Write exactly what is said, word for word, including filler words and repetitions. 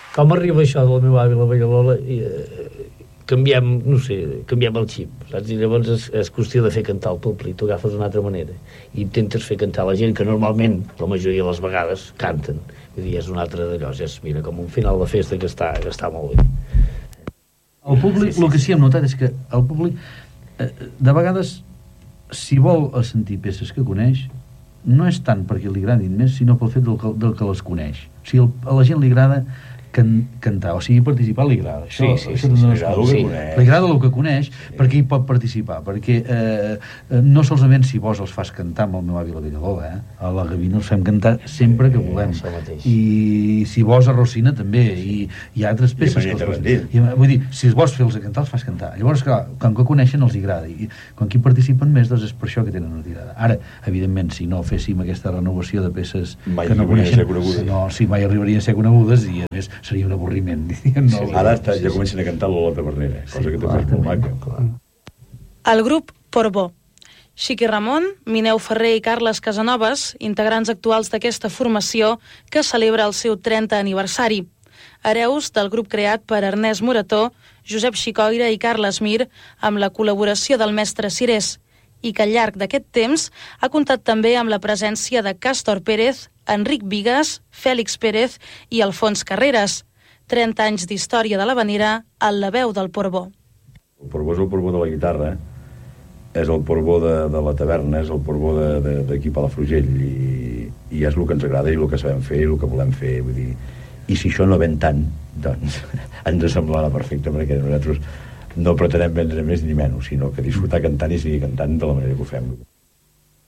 Com arriba això del meu avi, la vella Lola, i, eh, canviem, no sé, canviem el xip, saps? I llavors és, és qüestió de fer cantar el públic, tu agafes d'una altra manera i intentes fer cantar la gent que normalment, la majoria de les vegades, canten. Vull dir, és una altra d'allò, és, mira, com un final de festa que està, que està molt bé. El públic, el que sí hem notat és que el públic, eh, de vegades, si vol sentir peces que coneix, no és tant perquè li agradin més, sinó pel fet del que, del que les coneix. O sigui, el, a la gent li agrada can, cantar, o sigui, participar li agrada. Això, sí, sí, això sí, sí, sí, agrada sí. Li agrada el que coneix, sí. Perquè hi pot participar, perquè eh, no solament si vos els fas cantar amb el meu avi la vella Lola, eh? A la Gavina els fem cantar sempre que volem. I si vos a Rosina també, i, i altres peces que els fas, i, vull dir, si els vols fer-los cantar, els fas cantar. Llavors, clar, com que coneixen els agrada, i quan qui participen més, doncs és per això que tenen una tirada. Ara, evidentment, si no féssim aquesta renovació de peces mai que no coneixen, no, sí, mai arribarien a ser conegudes, i a més seria un avorriment. No, sí, ara està, ja comencen a cantar la Tavernera, cosa sí, que també és molt maca. El grup Portbó. Xiqui Ramon, Mineu Ferrer i Carles Casanovas, integrants actuals d'aquesta formació que celebra el seu trentè aniversari. Hereus del grup creat per Ernest Morató, Josep Xicoira i Carles Mir, amb la col·laboració del mestre Cirés, i que al llarg d'aquest temps ha comptat també amb la presència de Càstor Pérez, Enric Bigues, Fèlix Pérez i Alfons Carreras. trenta anys d'història de l'havanera al La Veu del Portbó. El Portbó és el Portbó de la guitarra, és el Portbó de, de la taverna, és el Portbó d'aquí a Palafrugell, i, i és el que ens agrada i el que sabem fer i el que volem fer, vull dir. I si això no ven tant, doncs ens semblarà perfecte, perquè nosaltres no pretenem vendre més ni menys, sinó que disfrutar cantant i seguir cantant de la manera que ho fem.